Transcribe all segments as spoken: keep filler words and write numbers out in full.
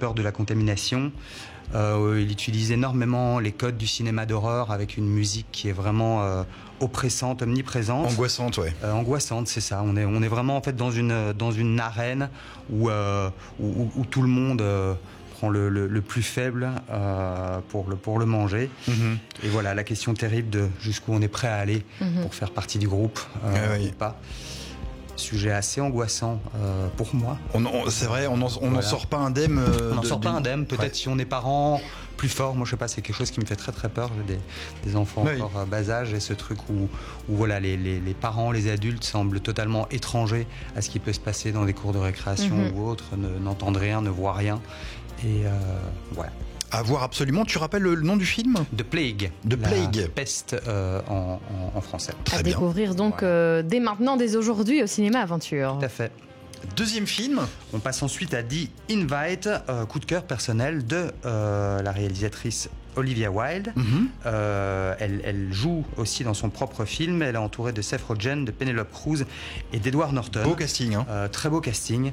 peur de la contamination. Euh, il utilise énormément les codes du cinéma d'horreur avec une musique qui est vraiment euh, oppressante, omniprésente. Angoissante, ouais. Euh, angoissante, c'est ça. On est, on est vraiment en fait dans une, dans une arène où, euh, où, où tout le monde euh, prend le, le, le plus faible euh, pour, le, pour le manger. Mm-hmm. Et voilà, la question terrible de jusqu'où on est prêt à aller mm-hmm. pour faire partie du groupe euh, ah oui. ou pas. Sujet assez angoissant euh, pour moi. On, on, c'est vrai, on n'en voilà. sort pas indemne. Euh, on n'en sort de, pas indemne. Peut-être ouais. si on est parents plus forts. Moi, je sais pas, c'est quelque chose qui me fait très très peur. J'ai des, des enfants oui. encore à bas âge et ce truc où, où voilà, les, les, les parents, les adultes semblent totalement étrangers à ce qui peut se passer dans des cours de récréation mm-hmm. ou autres, ne, n'entendent rien, ne voient rien. Et euh, voilà. À voir absolument. Tu rappelles le nom du film ? The Plague. The Plague. La peste euh, en, en, en français. Très à bien. Découvrir donc voilà. euh, dès maintenant, dès aujourd'hui au cinéma Aventure. Tout à fait. Deuxième film. On passe ensuite à The Invite, euh, coup de cœur personnel de euh, la réalisatrice Olivia Wilde. Mm-hmm. Euh, elle, elle joue aussi dans son propre film. Elle est entourée de Seth Rogen, de Penelope Cruz et d'Edward Norton. Beau casting. Hein. Euh, très beau casting.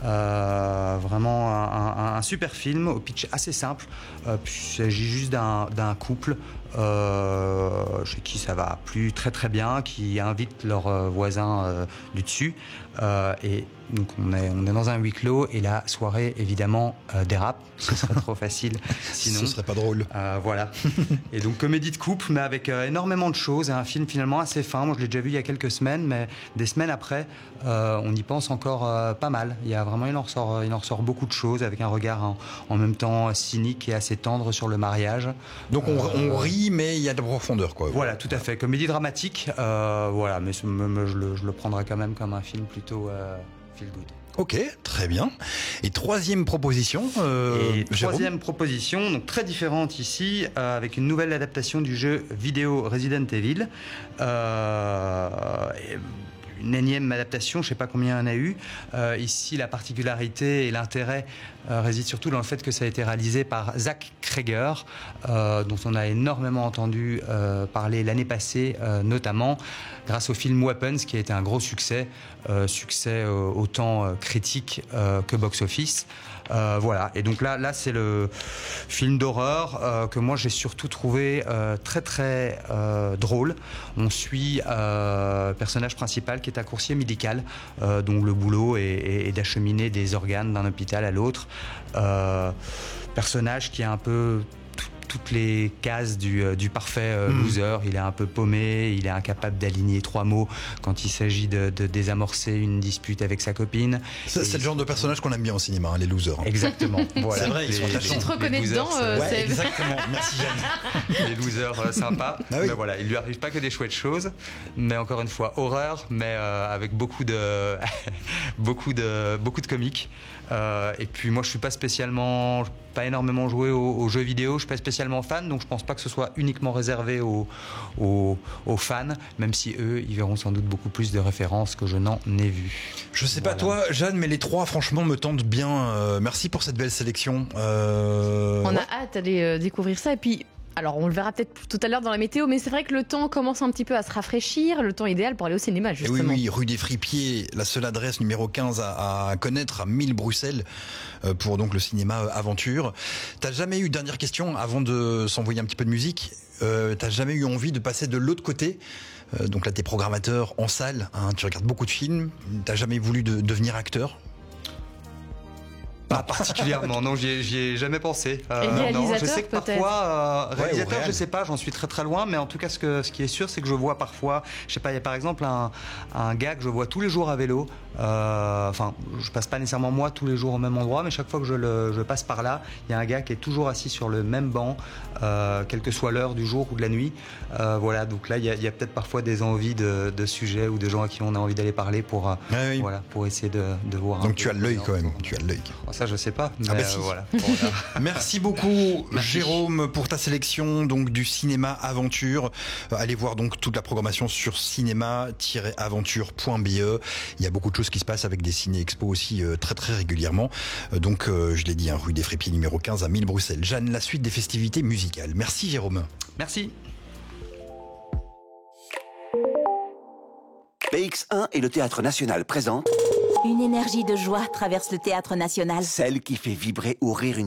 Euh, vraiment un, un, un super film au pitch assez simple. Euh, il s'agit juste d'un, d'un couple euh, chez qui ça va plus très très bien, qui invite leurs euh, voisins euh, du dessus. Euh, et donc on est, on est dans un huis clos et la soirée évidemment euh, dérape. Ce serait trop facile sinon. Ce serait pas drôle. Euh, voilà. Et donc comédie de couple mais avec euh, énormément de choses et un film finalement assez fin. Moi je l'ai déjà vu il y a quelques semaines mais des semaines après euh, on y pense encore euh, pas mal. Il y a vraiment il en ressort, il en ressort beaucoup de choses avec un regard en, en même temps cynique et assez tendre sur le mariage. Donc on, euh, on rit mais il y a de la profondeur quoi. Voilà tout à fait. Comédie dramatique. Euh, voilà mais je, me, je, le, je le prendrais quand même comme un film plutôt euh, feel good. Ok, très bien. Et troisième proposition euh, Et troisième proposition, donc très différente ici, euh, avec une nouvelle adaptation du jeu vidéo Resident Evil. Euh, et une énième adaptation, je ne sais pas combien il y en a eu. Euh, ici, la particularité et l'intérêt euh, résident surtout dans le fait que ça a été réalisé par Zach Cregger, euh, dont on a énormément entendu euh, parler l'année passée, euh, notamment grâce au film Weapons, qui a été un gros succès, euh, succès euh, autant euh, critique euh, que box-office. Euh, voilà, et donc là, là c'est le film d'horreur euh, que moi j'ai surtout trouvé euh, très très euh, drôle. On suit euh, le personnage principal qui est un coursier médical euh, dont le boulot est, est, est d'acheminer des organes d'un hôpital à l'autre. Euh, personnage qui est un peu toutes les cases du, euh, du parfait euh, mmh. loser. Il est un peu paumé, il est incapable d'aligner trois mots quand il s'agit de, de désamorcer une dispute avec sa copine. Ça, c'est le genre de personnage qu'on aime bien au cinéma, hein, les losers. Hein. Exactement. Voilà. C'est vrai, ils sont attachants. Tu te reconnais dedans, euh, ouais, exactement. Merci Jeanne. Les losers euh, sympas. Ah oui. Mais voilà, il lui arrive pas que des chouettes choses. Mais encore une fois, horreur, mais euh, avec beaucoup de, beaucoup de, beaucoup de comiques. Euh, et puis moi, je suis pas spécialement, pas énormément joué aux, aux jeux vidéo. Je suis pas spécialement fan, donc je pense pas que ce soit uniquement réservé aux, aux, aux fans, même si eux, ils verront sans doute beaucoup plus de références que je n'en ai vu. Je sais voilà. pas toi, Jeanne, mais les trois, franchement, me tentent bien. Euh, merci pour cette belle sélection. Euh... On ouais. a hâte d'aller euh, découvrir ça. Et puis, alors, on le verra peut-être tout à l'heure dans la météo, mais c'est vrai que le temps commence un petit peu à se rafraîchir, le temps idéal pour aller au cinéma, justement. Et oui, oui, rue des Fripiers, la seule adresse numéro quinze à, à connaître, à mille Bruxelles, euh, pour donc le cinéma Aventure. T'as jamais eu, dernière question, avant de s'envoyer un petit peu de musique, euh, t'as jamais eu envie de passer de l'autre côté? euh, Donc là, t'es programmateur en salle, hein, tu regardes beaucoup de films, t'as jamais voulu de, devenir acteur? Pas particulièrement, non, j'y ai, j'y ai jamais pensé. Euh, Et réalisateur, non, je sais que parfois, euh, réalisateur, ouais, je sais pas, j'en suis très très loin, mais en tout cas, ce, que, ce qui est sûr, c'est que je vois parfois, je sais pas, il y a par exemple un, un gars que je vois tous les jours à vélo. Euh, enfin, je passe pas nécessairement moi tous les jours au même endroit, mais chaque fois que je, le, je passe par là, il y a un gars qui est toujours assis sur le même banc, euh, quelle que soit l'heure du jour ou de la nuit. Euh, voilà, donc là, il y a, il y a peut-être parfois des envies de, de sujets ou de gens à qui on a envie d'aller parler pour, euh, ah oui. voilà, pour essayer de, de voir. Donc tu as l'œil quand même, tu as l'œil. Ça, je sais pas. Mais ah bah si. euh, voilà. Voilà. Merci beaucoup, Merci. Jérôme, pour ta sélection donc du cinéma Aventure. Euh, allez voir donc toute la programmation sur cinéma tiret aventure point b e. Il y a beaucoup de choses qui se passent avec des ciné-expos aussi euh, très très régulièrement. Euh, donc, euh, je l'ai dit, hein, rue des Fripiers numéro quinze à mille Bruxelles. Jeanne, la suite des festivités musicales. Merci, Jérôme. Merci. B X un et le Théâtre National présentent Une énergie de joie traverse le Théâtre National. celle qui fait vibrer ou rire une